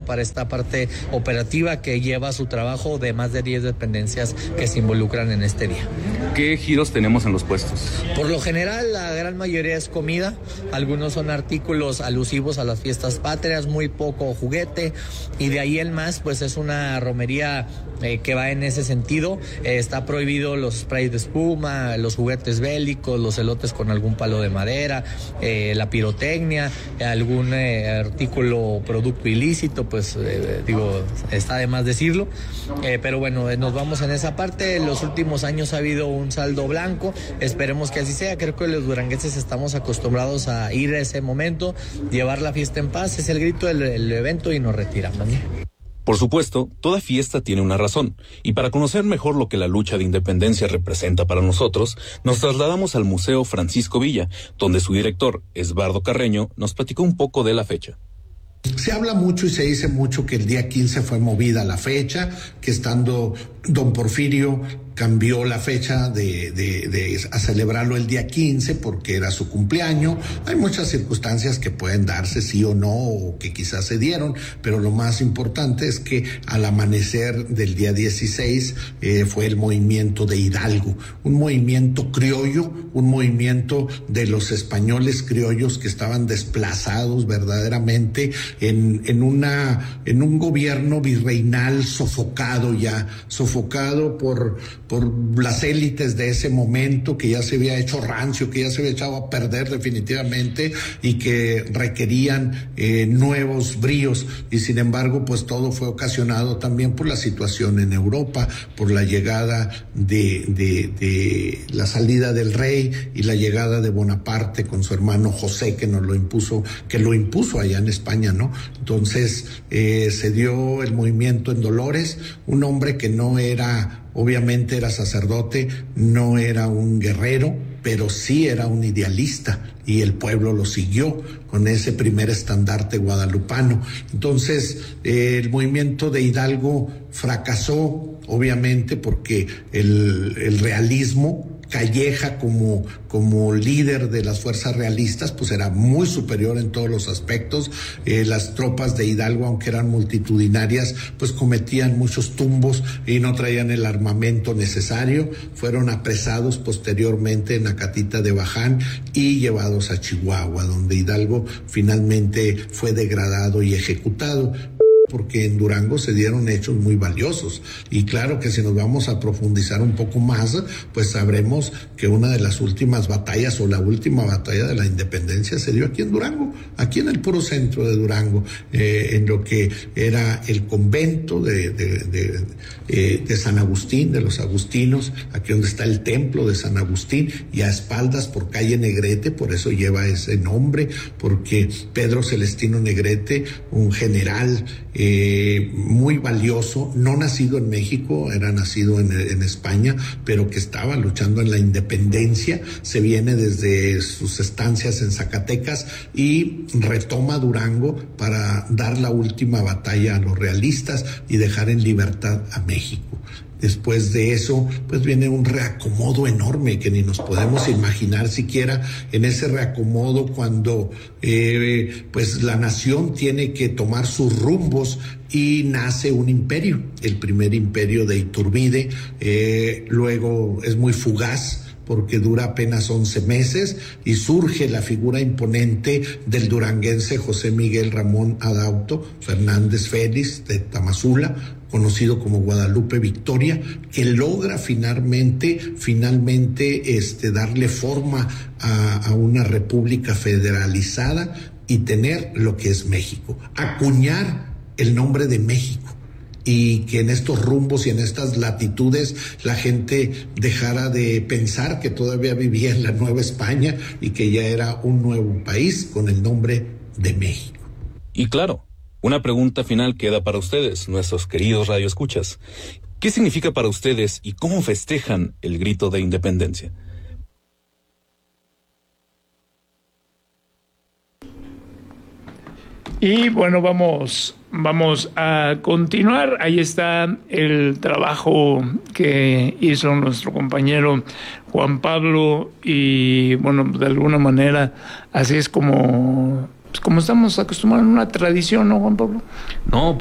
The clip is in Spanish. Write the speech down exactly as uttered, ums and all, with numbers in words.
para esta parte operativa que lleva su trabajo de más de diez dependencias que se involucran en este día. ¿Qué giros tenemos en los puestos? Por lo general, la gran mayoría es comida, algunos son artículos alusivos a las fiestas patrias, muy poco juguete, y de ahí el más, pues es una romería eh, que va en ese sentido. Eh, está prohibido los sprays de espuma, los juguetes bélicos, los elotes con algún palo de madera, eh, la pirotecnia, algún eh, artículo, producto ilícito, pues eh, digo, está de más decirlo, eh, pero bueno, nos vamos en esa parte. En los últimos años ha habido un saldo blanco, esperemos que así sea. Creo que los duranguenses estamos acostumbrados a ir a ese momento, llevar la fiesta en paz, es el grito del el evento y nos retiramos, ¿no? Por supuesto, toda fiesta tiene una razón, y para conocer mejor lo que la lucha de independencia representa para nosotros, nos trasladamos al Museo Francisco Villa, donde su director, Esbardo Carreño, nos platicó un poco de la fecha. Se habla mucho y se dice mucho que el día quince fue movida la fecha, que estando don Porfirio cambió la fecha de, de, de a celebrarlo el día quince porque era su cumpleaños. Hay muchas circunstancias que pueden darse sí o no, o que quizás se dieron, pero lo más importante es que al amanecer del día dieciséis eh, fue el movimiento de Hidalgo, un movimiento criollo, un movimiento de los españoles criollos que estaban desplazados verdaderamente en, en, una, en un gobierno virreinal sofocado ya, sofocado por, por las élites de ese momento, que ya se había hecho rancio, que ya se había echado a perder definitivamente y que requerían eh, nuevos bríos. Y sin embargo, pues todo fue ocasionado también por la situación en Europa, por la llegada de, de, de la salida del rey y la llegada de Bonaparte con su hermano José, que nos lo impuso, que lo impuso allá en España, ¿no? Entonces eh, se dio el movimiento en Dolores, un hombre que no era, obviamente era sacerdote, no era un guerrero, pero sí era un idealista, y el pueblo lo siguió con ese primer estandarte guadalupano. Entonces eh, el movimiento de Hidalgo fracasó, obviamente, porque el, el realismo, Calleja como, como líder de las fuerzas realistas, pues era muy superior en todos los aspectos. Eh, las tropas de Hidalgo, aunque eran multitudinarias, pues cometían muchos tumbos y no traían el armamento necesario. Fueron apresados posteriormente en Acatita de Baján y llevados a Chihuahua, donde Hidalgo finalmente fue degradado y ejecutado, porque en Durango se dieron hechos muy valiosos. Y claro que si nos vamos a profundizar un poco más, pues sabremos que una de las últimas batallas, o la última batalla de la independencia, se dio aquí en Durango, aquí en el puro centro de Durango, eh, en lo que era el convento de, de, de, eh, de San Agustín, de los agustinos, aquí donde está el templo de San Agustín, y a espaldas por calle Negrete, por eso lleva ese nombre, porque Pedro Celestino Negrete, un general Eh, muy valioso, no nacido en México, era nacido en, en España, pero que estaba luchando en la independencia, se viene desde sus estancias en Zacatecas y retoma Durango para dar la última batalla a los realistas y dejar en libertad a México. Después de eso, pues viene un reacomodo enorme que ni nos podemos imaginar siquiera. En ese reacomodo, cuando eh, pues la nación tiene que tomar sus rumbos y nace un imperio, el primer imperio de Iturbide, eh, luego es muy fugaz, porque dura apenas once meses y surge la figura imponente del duranguense José Miguel Ramón Adauto Fernández Félix de Tamazula, conocido como Guadalupe Victoria, que logra finalmente, finalmente este, darle forma a, a una república federalizada y tener lo que es México, acuñar el nombre de México, y que en estos rumbos y en estas latitudes la gente dejara de pensar que todavía vivía en la Nueva España y que ya era un nuevo país con el nombre de México. Y claro, una pregunta final queda para ustedes, nuestros queridos radioescuchas. ¿Qué significa para ustedes y cómo festejan el grito de independencia? Y bueno, vamos, vamos a continuar. Ahí está el trabajo que hizo nuestro compañero Juan Pablo y bueno, de alguna manera así es como, pues como estamos acostumbrados a una tradición, ¿no, Juan Pablo? No,